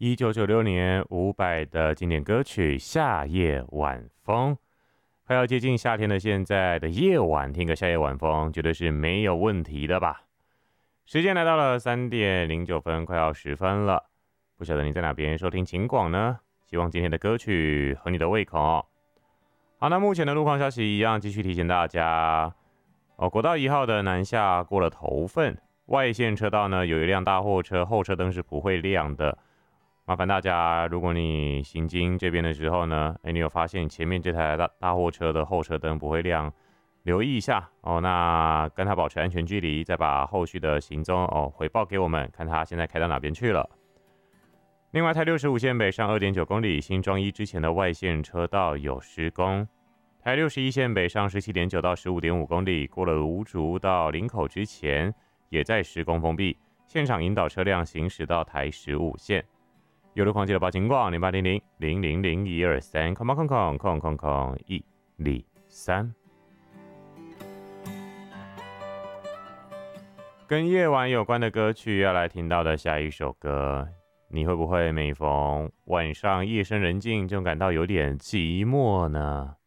1996年伍佰的经典歌曲《夏夜晚风》。快要接近夏天的现在的夜晚，听个夏夜晚风绝对是没有问题的吧。时间来到了3:09，快要10分了。不晓得你在哪边收听晴广呢？希望今天的歌曲合你的胃口。好，那目前的路况消息一样，继续提醒大家国道1号的南下过了头份，外线车道呢有一辆大货车，后车灯是不会亮的。麻烦大家，如果你行经这边的时候呢，你有发现前面这台大货车的后车灯不会亮，留意一下哦。那跟他保持安全距离，再把后续的行踪回报给我们，看他现在开到哪边去了。另外，台65线北上2.9公里，新庄一之前的外线车道有施工。台61线北上17.9到15.5公里，过了芦竹到林口之前也在施工封闭，现场引导车辆行驶到台15线。有路况记得报警广0800000123空空空空空空123。跟夜晚有关的歌曲要来听到的下一首歌，你会不会每逢晚上夜深人静就感到有点寂寞呢？